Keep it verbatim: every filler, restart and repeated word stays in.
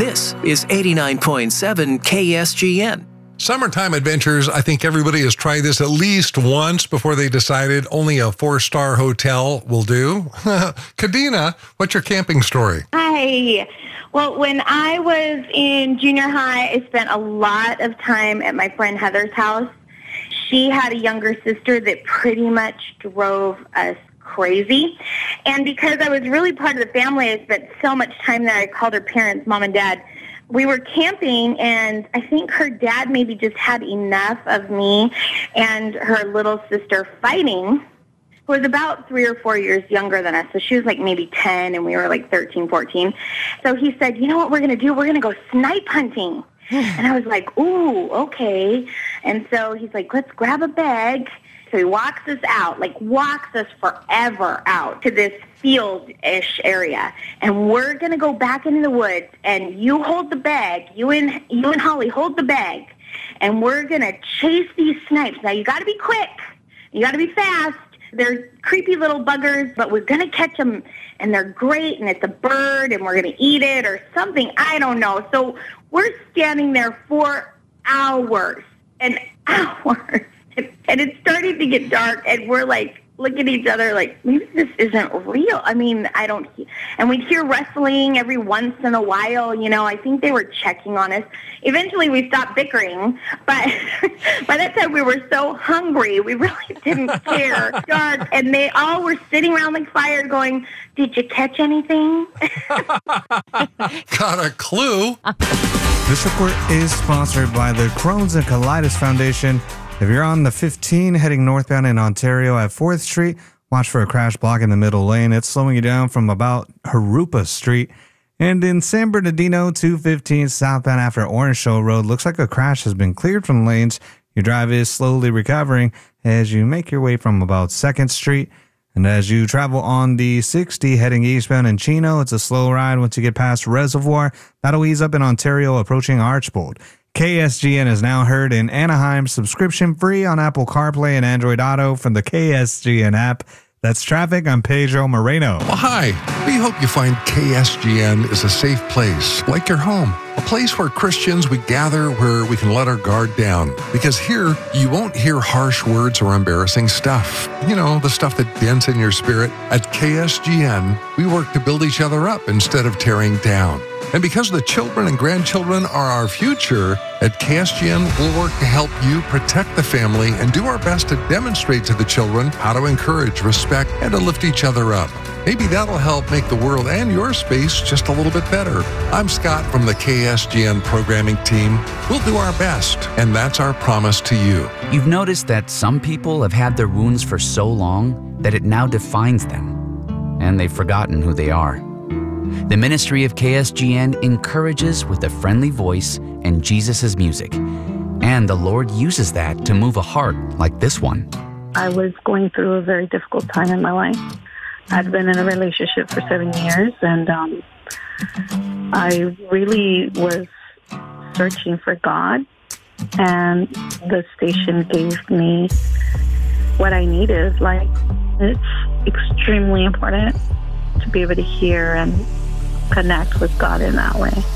This is eighty-nine point seven K S G N. Summertime adventures, I think everybody has tried this at least once before they decided only a four-star hotel will do. Kadena, what's your camping story? Hi. Well, when I was in junior high, I spent a lot of time at my friend Heather's house. She had a younger sister that pretty much drove us crazy. And because I was really part of the family, I spent so much time there, I called her parents, mom and dad. We were camping, and I think her dad maybe just had enough of me and her little sister fighting, who was about three or four years younger than us. So she was like maybe ten, and we were like thirteen, fourteen. So he said, you know what we're going to do? We're going to go snipe hunting. And I was like, ooh, okay. And so he's like, let's grab a bag. So he walks us out, like walks us forever out to this field-ish area. And we're going to go back into the woods, and you hold the bag. You and, you and Holly hold the bag. And we're going to chase these snipes. Now, you got to be quick. You got to be fast. They're creepy little buggers, but we're going to catch them, and they're great, and it's a bird, and we're going to eat it or something. I don't know. So we're standing there for hours and hours. And it's starting to get dark, and we're like, looking at each other like, maybe this isn't real. I mean, I don't, and we'd hear rustling every once in a while, you know, I think they were checking on us. Eventually we stopped bickering, but by that time we were so hungry, we really didn't care. Dark, and they all were sitting around the fire going, did you catch anything? Got a clue? This report is sponsored by the Crohn's and Colitis Foundation. If you're on the fifteen heading northbound in Ontario at fourth Street, watch for a crash block in the middle lane. It's slowing you down from about Harupa Street. And in San Bernardino, two fifteen southbound after Orange Show Road, looks like a crash has been cleared from lanes. Your drive is slowly recovering as you make your way from about second Street. And as you travel on the sixty heading eastbound in Chino, it's a slow ride once you get past Reservoir. That'll ease up in Ontario approaching Archbold. K S G N is now heard in Anaheim, subscription free on Apple CarPlay and Android Auto from the K S G N app. That's traffic. I'm Pedro Moreno. Well, hi. We hope you find K S G N is a safe place, like your home. A place where Christians, we gather where we can let our guard down. Because here, you won't hear harsh words or embarrassing stuff. You know, the stuff that dents in your spirit. At K S G N, we work to build each other up instead of tearing down. And because the children and grandchildren are our future, at K S G N, we'll work to help you protect the family and do our best to demonstrate to the children how to encourage, respect, and to lift each other up. Maybe that'll help make the world and your space just a little bit better. I'm Scott from the K S G N programming team. We'll do our best, and that's our promise to you. You've noticed that some people have had their wounds for so long that it now defines them, and they've forgotten who they are. The ministry of K S G N encourages with a friendly voice and Jesus' music. And the Lord uses that to move a heart like this one. I was going through a very difficult time in my life. I'd been in a relationship for seven years, and um, I really was searching for God. And the station gave me what I needed. Like, it's extremely important to be able to hear and connect with God in that way.